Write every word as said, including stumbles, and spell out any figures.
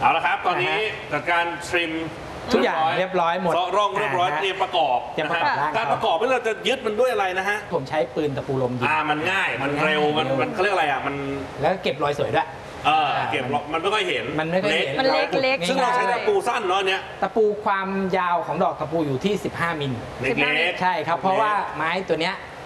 เอาละครับตอนนี้จัดการทริมทุกอย่างเรียบร้อยหมดเซาะร่องเรียบร้อยเตรียมประกอบเตรียมประกอบร่างการประกอบนี่เราจะยึดมันด้วยอะไรนะฮะผมใช้ปืนตะปูลมยิงอ่ามันง่ายมันเร็วมันมันเขาเรียกอะไรอ่ะมันแล้วเก็บรอยสวยด้วยเออเก็บมันไม่ค่อยเห็นมันไม่ค่อยเห็นมันเล็กเล็กซึ่งเราใช้ตะปูสั้นเนาะเนี้ยตะปูความยาวของดอกตะปูอยู่ที่สิบห้ามิลเล็กใช่ครับเพราะว่าไม้ตัวเนี้ย